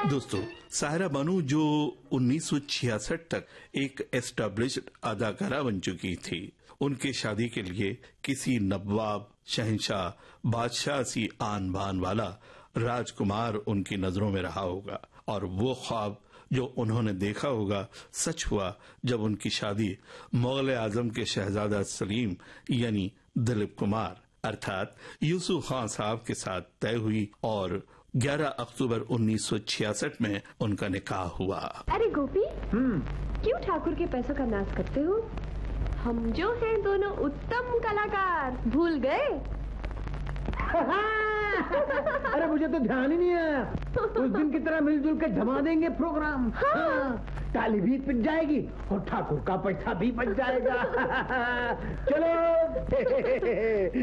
दोस्तों, सायरा बानू जो 1966 तक एक एस्टेब्लिश्ड अदाकारा बन चुकी थी, उनके शादी के लिए किसी नवाब, शहंशाह, बादशाह सी आन बान वाला राजकुमार उनकी नजरों में रहा होगा और वो ख्वाब जो उन्होंने देखा होगा सच हुआ जब उनकी शादी मुगल आजम के शहजादा सलीम यानी दिलीप कुमार अर्थात यूसुफ खान साहब के साथ तय हुई और 11 अक्टूबर 1966 में उनका निकाह हुआ। अरे गोपी, क्यों ठाकुर के पैसों का नाश करते हो? हम जो हैं दोनों उत्तम कलाकार, भूल गए? अरे मुझे तो ध्यान ही नहीं आया। उस दिन की तरह मिलजुल के जमा देंगे प्रोग्राम। हाँ। ताली भी पिट जाएगी और ठाकुर का पैसा भी बच जाएगा। चलो